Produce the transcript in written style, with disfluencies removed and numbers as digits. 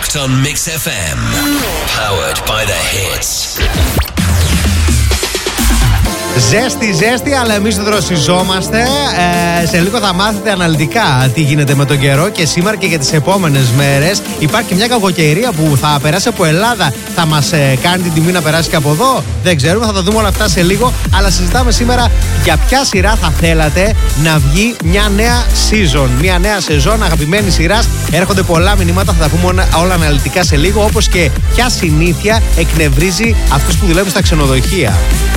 Locked on Mix FM. Powered by the hits. Ζέστη, αλλά εμείς δεν δροσιζόμαστε. Σε λίγο θα μάθετε αναλυτικά τι γίνεται με τον καιρό και σήμερα και για τις επόμενες μέρες. Υπάρχει μια κακοκαιρία που θα περάσει από Ελλάδα. Θα μας κάνει την τιμή να περάσει και από εδώ. Δεν ξέρουμε, θα τα δούμε όλα αυτά σε λίγο. Αλλά συζητάμε σήμερα για ποια σειρά θα θέλατε να βγει μια νέα season. Μια νέα σεζόν αγαπημένη σειράς. Έρχονται πολλά μηνύματα, θα τα πούμε όλα αναλυτικά σε λίγο. Όπως και ποια συνήθεια εκνευρίζει αυτούς που δουλεύουν στα ξενοδοχεία.